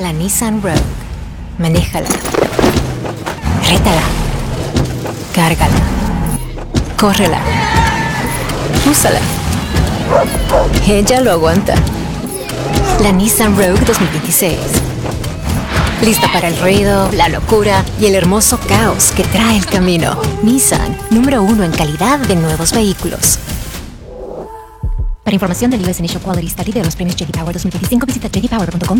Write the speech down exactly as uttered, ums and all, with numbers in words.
la Nissan Rogue. Manéjala. Rétala. Cárgala. Córrela. Úsala. Ella lo aguanta. La Nissan Rogue dos mil veintiséis. Lista para el ruido, la locura y el hermoso caos que trae el camino. Nissan, número uno en calidad de nuevos vehículos. Para información del U S Initial Quality Study de los premios J D Power dos mil veinticinco, visita j d power punto com.